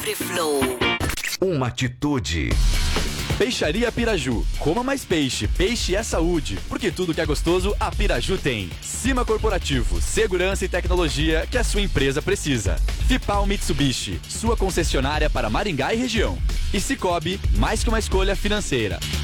Livre Flow. Uma atitude. Peixaria Piraju. Coma mais peixe. Peixe é saúde. Porque tudo que é gostoso, a Piraju tem. Cima Corporativo. Segurança e tecnologia que a sua empresa precisa. Fipal Mitsubishi. Sua concessionária para Maringá e região. E Cicobi, mais que uma escolha financeira.